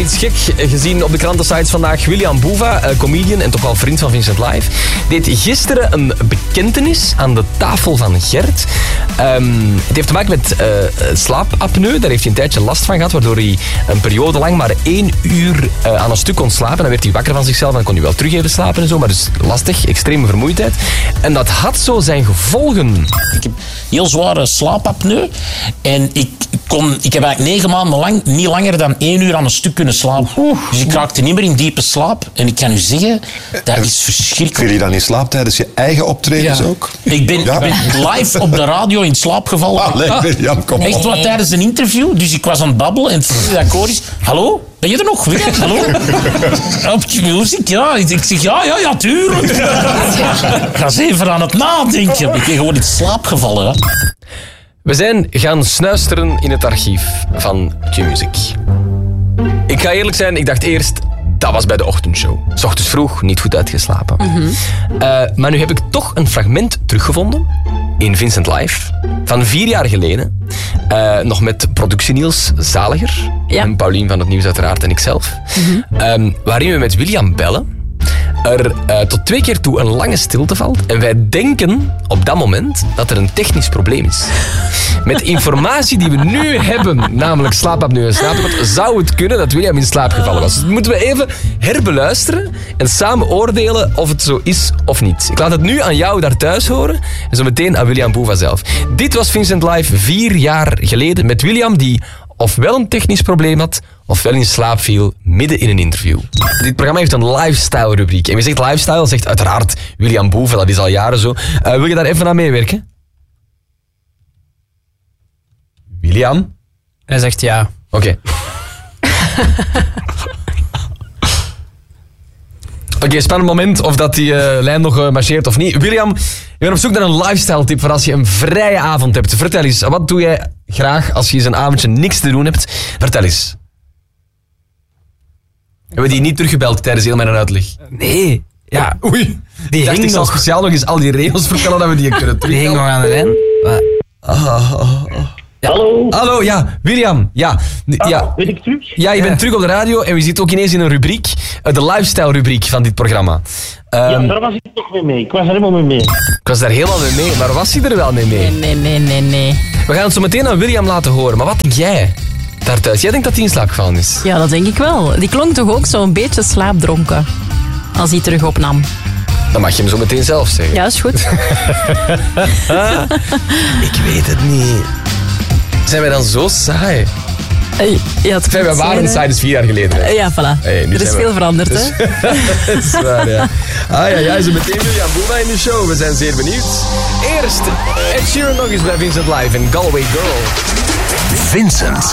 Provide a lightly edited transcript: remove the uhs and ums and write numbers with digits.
iets gek gezien op de krantensites vandaag. William Boeva, comedian en toch wel vriend van Vincent Live, deed gisteren een bekentenis aan de tafel van Gert. Het heeft te maken met slaapapneu. Daar heeft hij een tijdje last van gehad, waardoor hij een periode lang maar 1 uur aan een stuk kon slapen. Dan werd hij wakker van zichzelf en dan kon hij wel terug even slapen en zo. Maar dus lastig, extreme vermoeidheid. En dat had zo zijn gevolgen. Ik heb heel zware slaapapneu. En ik heb eigenlijk 9 maanden lang niet langer dan 1 uur aan een stuk kunnen slapen. Dus ik raakte niet meer in diepe slaap. En ik kan u zeggen, dat is verschrikkelijk. Viel je dan in slaap tijdens je eigen optredens ook? Ik ben live op de radio in slaap gevallen. William, kom op. Echt wat tijdens een interview. Dus ik was aan het babbelen en het dat ik hoor is... Hallo? Ben je er nog? William? Hallo? Op muziek? Ja. Ik zeg ja, tuurlijk. Ik ga eens even aan het nadenken. Ik ben gewoon in slaap gevallen. Hè. We zijn gaan snuisteren in het archief van Q-Music. Ik ga eerlijk zijn, ik dacht eerst... Dat was bij de ochtendshow. 's Ochtends vroeg, niet goed uitgeslapen. Maar nu heb ik toch een fragment teruggevonden in Vincent Live van 4 jaar geleden. Nog met productie Niels Zaliger. Ja. En Paulien van het Nieuws uiteraard en ikzelf. Waarin we met William bellen. Er tot 2 keer toe een lange stilte valt. En wij denken op dat moment dat er een technisch probleem is. Met informatie die we nu hebben, namelijk slaapapneu en slaaptekort, zou het kunnen dat William in slaap gevallen was. Dus dat moeten we even herbeluisteren en samen oordelen of het zo is of niet. Ik laat het nu aan jou daar thuis horen en zo meteen aan William Boeva zelf. Dit was Vincent Live 4 jaar geleden met William die ofwel een technisch probleem had, ofwel in slaap viel midden in een interview. Dit programma heeft een lifestyle-rubriek. En wie zegt lifestyle, zegt uiteraard William Boeva, dat is al jaren zo. Wil je daar even aan meewerken? William? Hij zegt ja. Oké. Oké, spannend moment of dat die lijn nog marcheert of niet. William, je bent op zoek naar een lifestyle-tip voor als je een vrije avond hebt. Vertel eens, wat doe jij graag als je eens een avondje niks te doen hebt? Vertel eens. Hebben we die niet teruggebeld tijdens heel mijn uitleg? Nee. Ja. Oei. Die dacht, hing ik zal nog. speciaal nog eens al die regels vertellen dat we die kunnen Die hing terugbellen. nog aan de lijn. Ja. Hallo, ja, William. Ja. Ben ik terug? Ja, je bent terug op de radio en we zitten ook ineens in een rubriek, de lifestyle-rubriek van dit programma. Ja, daar was ik toch mee. Ik was er helemaal mee. Ik was daar helemaal mee, maar was hij er wel mee? Nee. We gaan het zo meteen aan William laten horen, maar wat denk jij daar thuis? Jij denkt dat hij in slaap gevallen is? Ja, dat denk ik wel. Die klonk toch ook zo'n beetje slaapdronken. Als hij terug opnam. Dan mag je hem zo meteen zelf zeggen. Ja, is goed. Ik weet het niet. Zijn wij dan zo saai? Ja, het Wij waren saai, dus 4 jaar geleden. Hè? Ja, voilà. Hey, nu er is zijn we- veel veranderd, hè? Dat is waar, ja. Ja, zo meteen William Boeva in de show. We zijn zeer benieuwd. Eerst Ed Sheeran nog eens bij Vincent Live en Galway Girl. Vincent.